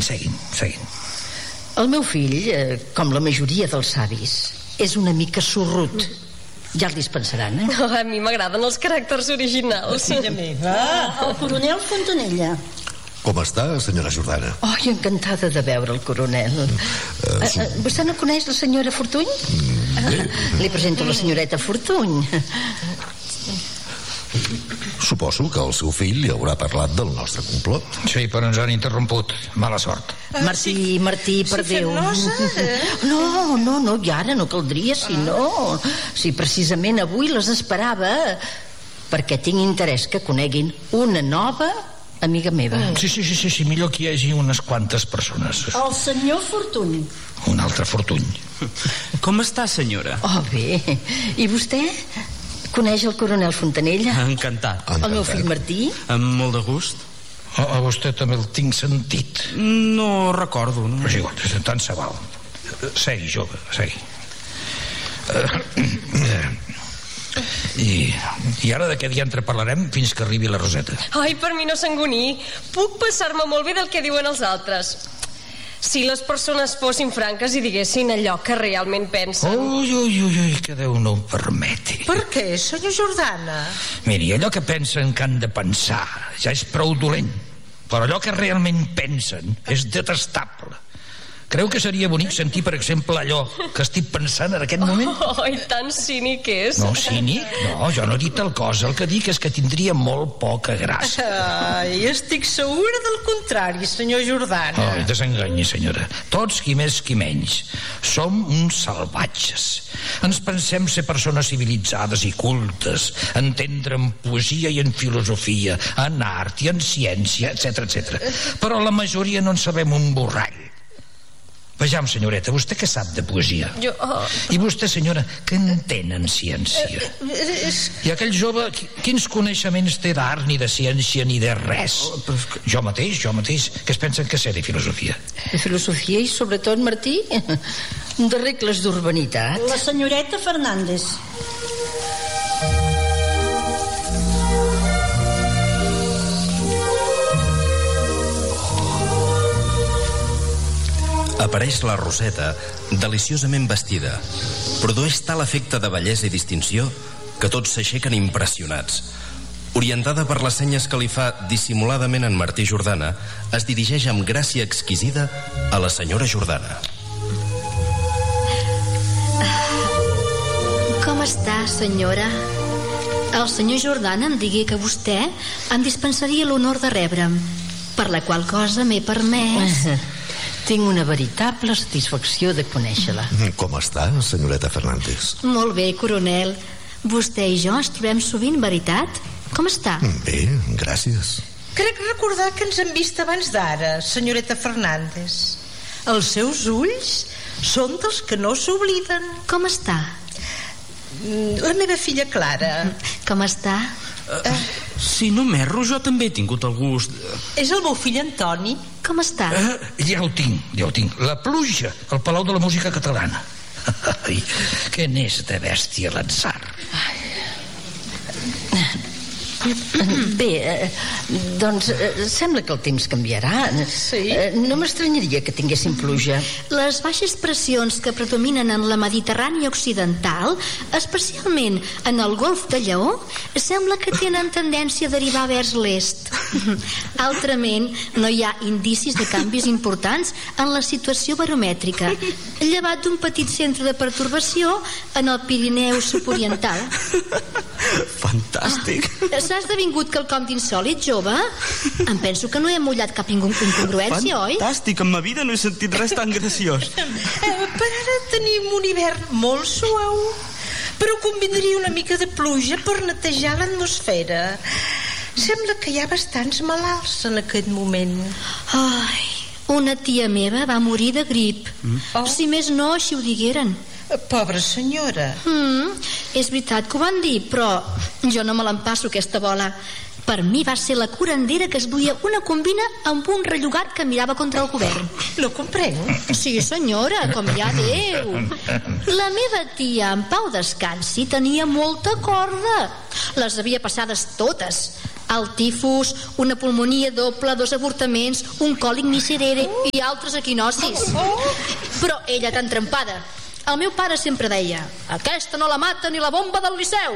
seguin. El meu fill, com la majoria dels savis, és una mica sorrut. Ja el dispensaran, eh? No, a mi m'agraden els caràcters originals. Filla meva. El coronel Fontanella. Com està, senyora Jordana? Ai, encantada de veure el coronel. Vostè no coneix la senyora Fortuny? Li presento la senyoreta Fortuny. Suposo que el seu fill li haurà parlat del nostre complot. Sí, però ens han interromput. Mala sort. Martí, per Déu. No, i ara no caldria, si precisament avui les esperava, perquè tinc interès que coneguin una nova amiga meva. Sí, millor que hi hagi unes quantes persones. El senyor Fortuny. Un altre Fortuny. Com està, senyora? Oh, bé. I vostè? Coneix el coronel Fontanella? Encantat. El meu fill Martí? Amb molt de gust. A vostè també el tinc sentit. No recordo, no? Però és igual, tant se val. Segui, jove, segui. I ara de què diantre parlarem fins que arribi la Roseta? Ai, per mi no s'anguni. Puc passar-me molt bé del que diuen els altres. Si les persones fossin franques i diguessin allò que realment pensen. Ui, que Déu no ho permeti. Per què, senyor Jordana? Miri, allò que pensen que han de pensar ja és prou dolent, però allò que realment pensen és detestable. Creu que seria bonic sentir, per exemple, allò que estic pensant en aquest moment? Oh, i tan cínic és. No, cínic? No, jo no he dit tal cosa. El que dic és que tindria molt poca gràcia. Ai, estic segura del contrari, senyor Jordana. Ai, desenganyi, senyora. Tots, qui més, qui menys. Som uns salvatges. Ens pensem ser persones civilitzades i cultes, entendre en poesia i en filosofia, en art i en ciència, etc. Però la majoria no en sabem un borrall. Vejam, senyoreta, vostè què sap de poesia? I vostè, senyora, què entén en ciència? I aquell jove, quins coneixements té d'art, ni de ciència, ni de res? Jo mateix, què es pensen que sé de filosofia? De filosofia i sobretot, Martí, de regles d'urbanitat. La senyoreta Fernández. Apareix la Roseta, deliciosament vestida. Produeix tal efecte de bellesa i distinció que tots s'aixequen impressionats. Orientada per les senyes que li fa dissimuladament en Martí Jordana, es dirigeix amb gràcia exquisida a la senyora Jordana. Com està, senyora? El senyor Jordana em digué que vostè em dispensaria l'honor de rebre'm, per la qual cosa m'he permès... Tinc una veritable satisfacció de conèixer-la. Com està, senyoreta Fernández? Molt bé, coronel. Vostè i jo ens trobem sovint, veritat? Com està? Bé, gràcies. Crec recordar que ens hem vist abans d'ara, senyoreta Fernández. Els seus ulls són dels que no s'obliden. Com està? La meva filla Clara. Com està? Si no m'erro, jo també he tingut el gust. És el meu fill Antoni. Com està? Ja ho tinc. La pluja al Palau de la Música Catalana. Ai, que n'és de bèstia l'atzar. Bé, doncs sembla que el temps canviarà. Sí. No m'estranyaria que tinguéssim pluja. Les baixes pressions que predominen en la Mediterrània occidental, especialment en el golf de Lleó, sembla que tenen tendència a derivar vers l'est. Altrament, no hi ha indicis de canvis importants en la situació baromètrica, llevat d'un petit centre de pertorbació en el Pirineu sud-oriental. Fantàstic. S'ha esdevingut quelcom d'insòlit, jove? Em penso que no he mullat cap incongruència, oi? Fantàstic, en ma vida no he sentit res tan graciós. Per ara tenim un hivern molt suau, però convindria una mica de pluja per netejar l'atmosfera. Sembla que hi ha bastants malalts en aquest moment. Ai, una tia meva va morir de grip. Si més no, així ho digueren. Pobra senyora. És veritat que ho van dir, però jo no me l'empasso, aquesta bola. Per mi va ser la curandera que es duia una combina amb un rellogat que mirava contra el govern. No comprenc. Sí, senyora, com ja Déu. La meva tia, en pau descansi, tenia molta corda. Les havia passades totes. el tifus, una pulmonia doble, 2 avortaments, un còlic miserere i altres equinocis. Però ella tan trempada. El meu pare sempre deia: aquesta no la mata ni la bomba del Liceu.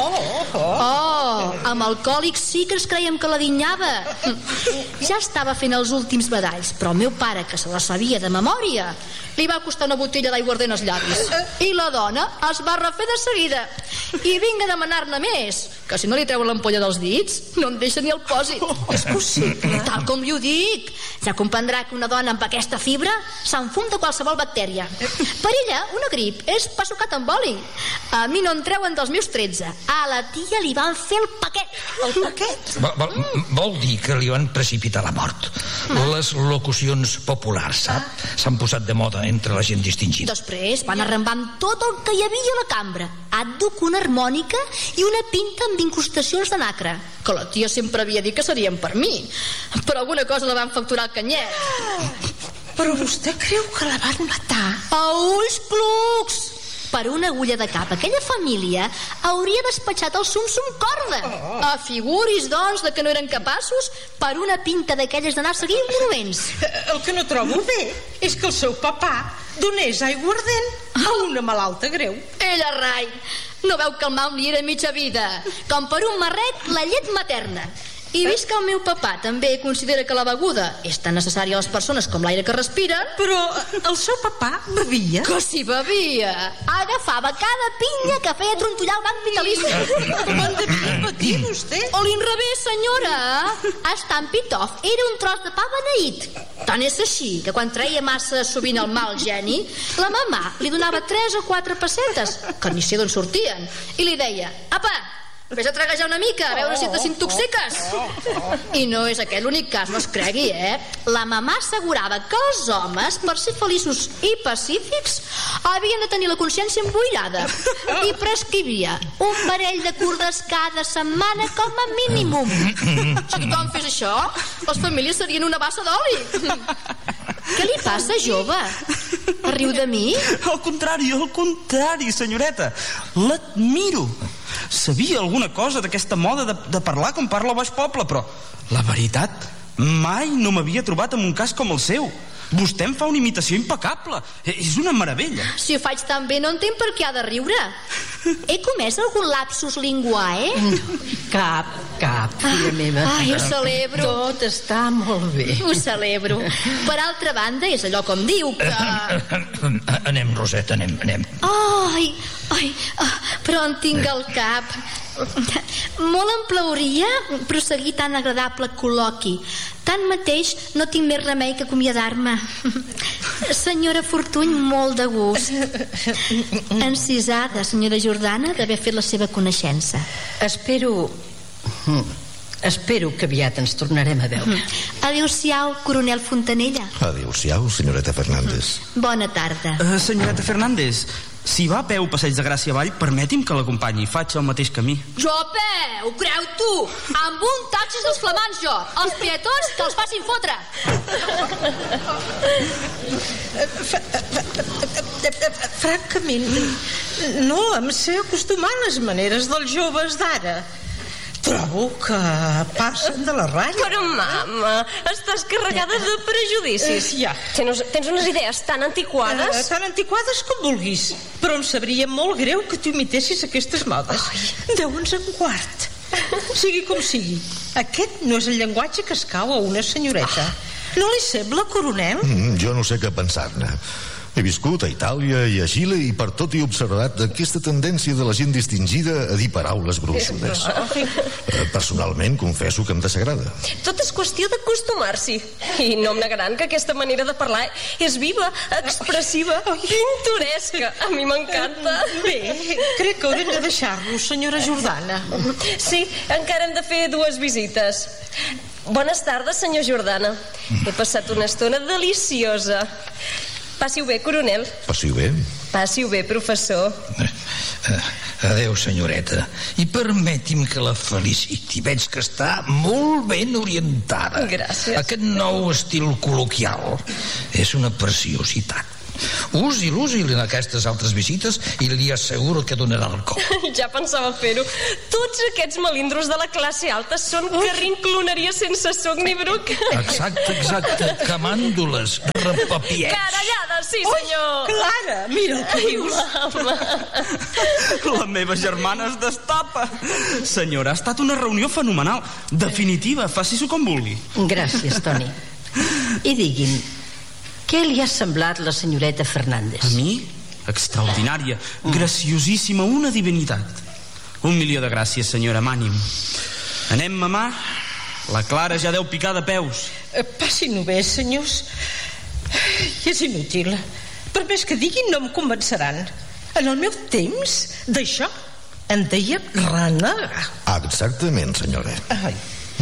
Amb el còlic sí que ens creiem que la dinyava. Ja estava fent els últims badalls, però el meu pare, que se la sabia de memòria, li va costar una botella d'aiguardent als llavis. I la dona es va refer de seguida. I vinga a demanar-ne més, que si no li treuen l'ampolla dels dits no en deixa ni el pòsit. És possible? Tal com li ho dic. Ja comprendrà que una dona amb aquesta fibra s'enfum de qualsevol bactèria. Per ella, una grip és pa sucat amb oli. A mi no en treuen dels meus 13. A la tia li van fer el paquet. El paquet? Vol dir que li van precipitar la mort. Les locucions populars, sap? S'han posat de moda entre la gent distingida. Després van arrambar amb tot el que hi havia a la cambra. Àdhuc, una harmònica i una pinta amb incrustacions de nacre, que la tia sempre havia dit que serien per mi. Per alguna cosa la van facturar al canyet. Però vostè creu que la van matar? A ulls clucs! Per una agulla de cap, aquella família hauria despatxat el sum-sum corda. Afiguris, doncs, de que no eren capaços per una pinta d'aquelles d'anar seguint monuments. El que no trobo bé és que el seu papà donés aiguardent a una malalta greu. Ella, rai, no veu que el mal li era mitja vida, com per un marrec la llet materna. I vist que el meu papà també considera que la beguda és tan necessària a les persones com l'aire que respiren... Però el seu papà bevia? Que si bevia! Agafava cada pinya que feia trontollar el banc vitalici. Com devia patir vostè? O l'inrevés, senyora. Estant pitof era un tros de pa beneït. Tant és així que quan treia massa sovint el mal geni, la mamà li donava 3 o 4 pessetes, que ni sé d'on sortien, i li deia: apa, vés a traguejar una mica, a veure si et desintoxiques. I no és aquest l'únic cas, no es cregui, La mamà assegurava que els homes, per ser feliços i pacífics, havien de tenir la consciència emboirada i prescrivia un parell de curdes cada setmana com a mínim. Si tothom fes això, les famílies serien una bassa d'oli. Què li passa, jove? Riu de mi? Al contrari, senyoreta. L'admiro. Sabia alguna cosa d'aquesta moda de parlar com parla el baix poble, però la veritat, mai no m'havia trobat en un cas com el seu. Vostè em fa una imitació impecable. És una meravella. Si ho faig tan bé, no entenc per què ha de riure. He comès algun lapsus linguae? Cap, filla meva. Ai, ho celebro. Tot està molt bé. Ho celebro. Per altra banda, és allò com diu que... Anem, Roseta, anem. Ai, però en tinc al cap. Molt em plauria prosseguir tan agradable col·loqui. Tanmateix, no tinc més remei que acomiadar-me. Senyora Fortuny, molt de gust. Encisada, senyora Jordana, d'haver fet la seva coneixença. Espero que aviat ens tornarem a veure. Adéu-siau, coronel Fontanella. Adéu-siau, senyoreta Fernández. Bona tarda. Senyoreta Fernández, si va a peu passeig de Gràcia avall, permeti'm que l'acompanyi. Faig el mateix camí. Jope, ho creu tu? Amb un taxis dels flamants, jo. Els pietons que els facin fotre. Francament, no em sé acostumar a les maneres dels joves d'ara. Trobo que passen de la ratlla. Però, mama, estàs carregada de prejudicis. Ja. Tens unes idees tan antiquades. Tan antiquades com vulguis. Però em sabria molt greu que tu imitessis aquestes modes. 10 en quart. Sigui com sigui, aquest no és el llenguatge que escau a una senyoreta. No li sembla, coronel? Jo no sé què pensar-ne. He viscut a Itàlia i a Xile i per tot he observat aquesta tendència de la gent distingida a dir paraules gruixudes. Personalment confesso que em desagrada. Tot és qüestió d'acostumar-s'hi. I no em negaran que aquesta manera de parlar és viva, expressiva, pintoresca. A mi m'encanta. Bé, crec que haurem de deixar-lo, senyora Jordana. Sí, encara hem de fer 2 visites. Bones tardes, senyor Jordana. He passat una estona deliciosa. Passi-ho bé, coronel. Passi-ho bé. Passi-ho bé, professor. Adéu, senyoreta. I permeti'm que la feliciti. Veig que està molt ben orientada. Gràcies. Aquest nou estil col·loquial és una preciositat. Usi en aquestes altres visites i li asseguro que donarà el cop. Ja pensava fer-ho. Tots aquests melindros de la classe alta són carrincloneria sense suc ni bruc. Exacte, camàndules, repapiets. Carallades, sí senyor. Clara, mira el que dius. La meva germana es destapa. Senyora, ha estat una reunió fenomenal. Definitiva, faci-s'ho com vulgui. Gràcies, Toni. I digui'm, què li ha semblat la senyoreta Fernández? A mi? Extraordinària, graciosíssima, una divinitat. 1.000.000 de gràcies, senyora, m'ànim. Anem, mamà? La Clara ja deu picar de peus. Passin-ho bé, senyors. És inútil. Per més que diguin, no em convenceran. En el meu temps, d'això en deia renegar. Exactament, senyora. Ai.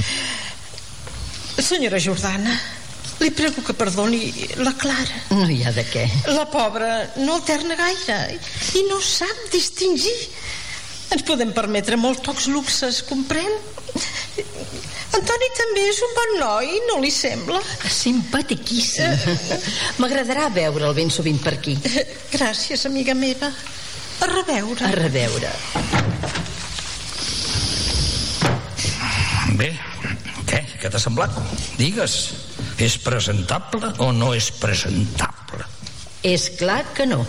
Senyora Jordana, li prego que perdoni la Clara. No hi ha de què. La pobra no alterna gaire i no sap distingir. Ens podem permetre molts pocs luxes, comprèn? Antoni també és un bon noi, no li sembla? Simpatiquíssim. M'agradarà veure'l ben sovint per aquí. Gràcies, amiga meva. A reveure. A reveure. Bé, què t'ha semblat? Digues, és presentable o no és presentable? És clar que no.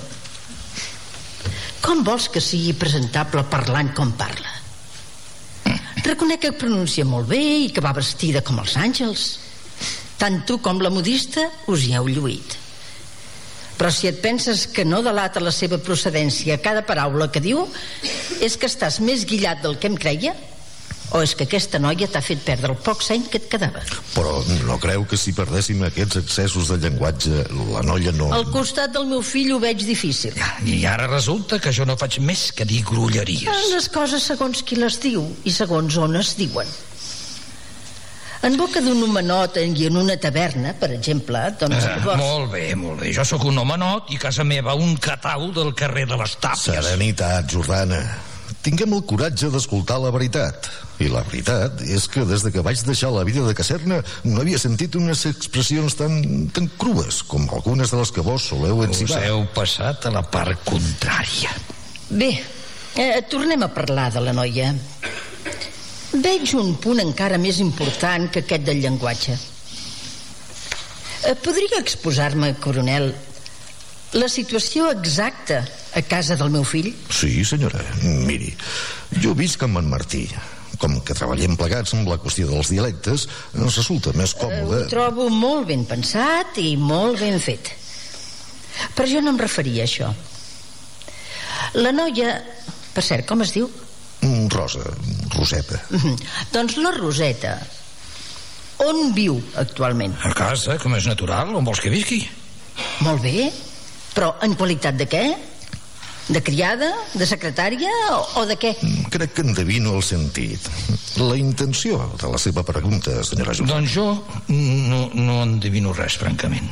Com vols que sigui presentable parlant com parla? Reconec que pronuncia molt bé i que va vestida com els àngels. Tant tu com la modista us hi heu lluït. Però si et penses que no delata la seva procedència a cada paraula que diu, és que estàs més guillat del que em creia, o és que aquesta noia t'ha fet perdre el poc seny que et quedava. Però no creu que si perdéssim aquests excessos de llenguatge, la noia no... Al costat del meu fill ho veig difícil. I ara resulta que jo no faig més que dir grolleries. Les coses segons qui les diu i segons on es diuen. En boca d'un homenot i en una taverna, per exemple, doncs... Molt bé. Jo sóc un homenot i a casa meva un catau del carrer de les Tàpies. Serenitat, Jordana. Tinguem el coratge d'escoltar la veritat. I la veritat és que des de que vaig deixar la vida de caserna no havia sentit unes expressions tan crues com algunes de les que vos soleu ensibar. Us heu passat a la part contrària. Bé, tornem a parlar de la noia. Veig un punt encara més important que aquest del llenguatge. Podria exposar-me, coronel, la situació exacta a casa del meu fill? Sí, senyora. Miri, jo visc amb en Martí. Com que treballem plegats amb la qüestió dels dialectes, ens resulta més còmode... Ho trobo molt ben pensat i molt ben fet. Però jo no em referia a això. La noia... Per cert, com es diu? Roseta. Doncs la Roseta, on viu actualment? A casa, com és natural, on vols que visqui? Molt bé, però en qualitat de què? De criada? De secretària? O de què? Crec que endevino el sentit. La intenció de la seva pregunta, senyora Jordana. Doncs jo no endevino res, francament.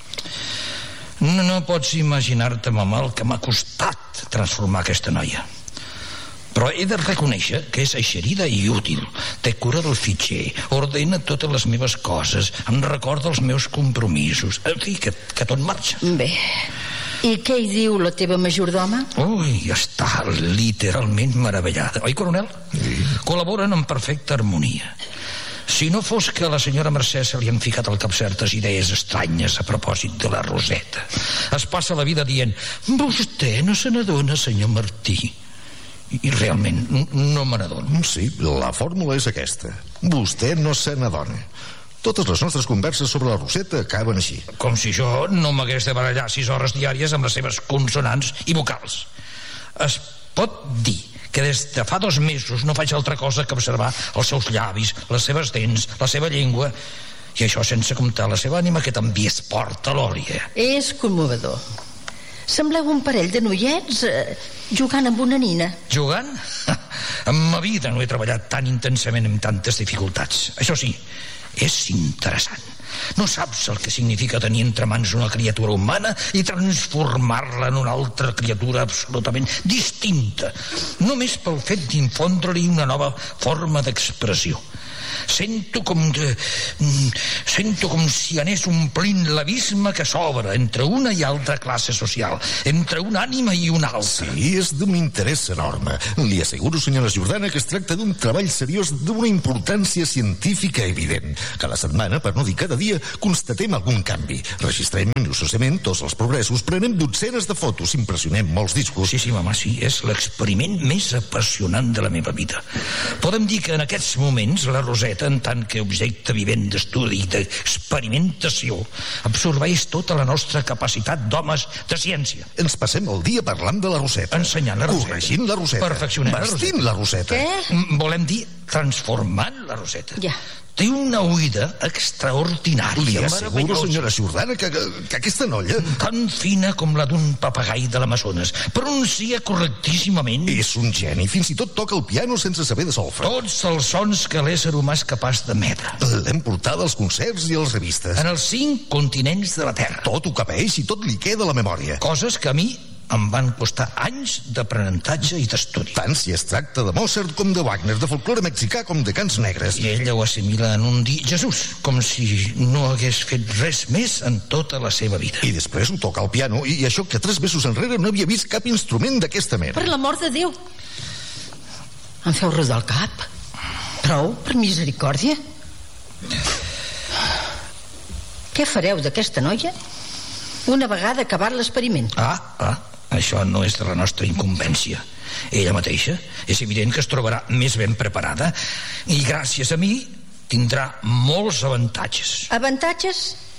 No pots imaginar-te, mamà, el que m'ha costat transformar aquesta noia. Però he de reconèixer que és eixerida i útil. Té cura del fitxer, ordena totes les meves coses, em recorda els meus compromisos. En fi, que tot marxa. Bé, i què hi diu la teva majordoma? Ui, està literalment meravellada. Oi, coronel? Sí. Col·laboren en perfecta harmonia. Si no fos que a la senyora Mercè se li han ficat al cap certes idees estranyes a propòsit de la Roseta. Es passa la vida dient: vostè no se n'adona, senyor Martí. I realment no me n'adono. Sí, la fórmula és aquesta. Vostè no se n'adona. Totes les nostres converses sobre la Roseta acaben així. Com si jo no m'hagués de barallar 6 hores diàries amb les seves consonants i vocals. Es pot dir que des de fa 2 mesos no faig altra cosa que observar els seus llavis, les seves dents, la seva llengua, i això sense comptar la seva ànima, que també es porta l'òria. És commovedor. Sembleu un parell de noiets jugant amb una nina. Jugant? En ma vida no he treballat tan intensament amb tantes dificultats. Això sí, és interessant. No saps el que significa tenir entre mans una criatura humana i transformar-la en una altra criatura absolutament distinta, només pel fet d'infondre-li una nova forma d'expressió. Sento com si anés omplint l'abisme que s'obre entre una i altra classe social, entre una ànima i una altra. Sí, és d'un interès enorme. Li asseguro, senyora Jordana, que es tracta d'un treball seriós d'una importància científica evident. Cada setmana, per no dir cada dia, constatem algun canvi. Registrem minuciosament tots els progressos, prenem dotzenes de fotos, impressionem molts discos. Sí, mamà, sí, és l'experiment més apassionant de la meva vida. Podem dir que en aquests moments la Roseta, en tant que objecte vivent d'estudi i d'experimentació, absorbeix tota la nostra capacitat d'homes de ciència. Ens passem el dia parlant de la Roseta, ensenyant la Roseta, corregint la Roseta, perfeccionant vestint la Roseta. Què? Volem dir transformant la Roseta. Ja. Té una oïda extraordinària. Li asseguro, senyora Jordana, que aquesta noia... tan fina com la d'un papagai de l'Amazones. Pronuncia correctíssimament. És un geni. Fins i tot toca el piano sense saber de solfa. Tots els sons que l'ésser humà és capaç d'emetre. L'hem portada als concerts i a les revistes. En els 5 continents de la Terra. Tot ho capeix i tot li queda a la memòria. Coses que a mi em van costar anys d'aprenentatge i d'estudi. Tant si es tracta de Mozart com de Wagner, de folklore mexicà com de cants negres. I ella ho assimila en un dir Jesús, com si no hagués fet res més en tota la seva vida. I després ho toca al piano, i això que 3 mesos enrere no havia vist cap instrument d'aquesta mena. Per l'amor de Déu! Em feu rodar el cap? Prou, per misericòrdia. Què fareu d'aquesta noia una vegada acabat l'experiment? Això no és de la nostra incumbència. Ella mateixa és evident que es trobarà més ben preparada i gràcies a mi tindrà molts avantatges. Avantatges?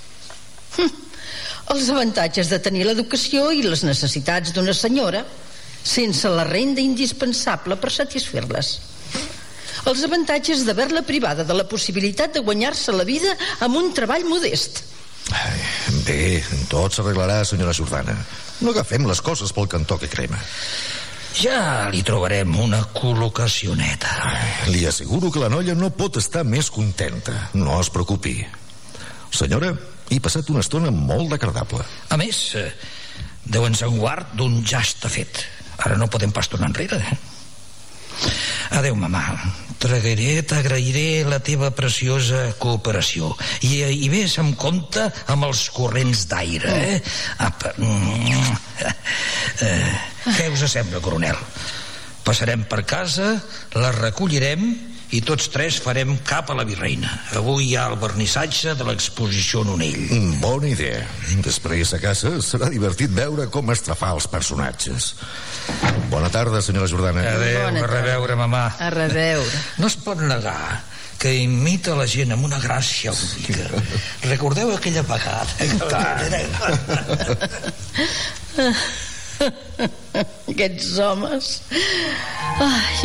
Els avantatges de tenir l'educació i les necessitats d'una senyora sense la renda indispensable per satisfer-les. Els avantatges d'haver-la privada de la possibilitat de guanyar-se la vida amb un treball modest. Bé, tot s'arreglarà, senyora Jordana. No agafem les coses pel cantó que crema. Ja li trobarem una col·locacioneta. Li asseguro que la noia no pot estar més contenta. No es preocupi. Senyora, he passat una estona molt agradable. A més, Déu ens en guard d'un ja està fet. Ara no podem pas tornar enrere. Adéu, mamà. T'agrairé la teva preciosa cooperació. I vés amb compte amb els corrents d'aire, Apa. Què us sembla, coronel? Passarem per casa, la recollirem i tots 3 farem cap a la Virreina. Avui hi ha el vernissatge de l'exposició Nonell. Bona idea. Després a casa serà divertit veure com estrafar els personatges. Bona tarda, senyora Jordana. Adéu, a reveure, mamà. A reveure. No es pot negar que imita la gent amb una gràcia única. Recordeu aquella vegada? Aquests homes... Ai,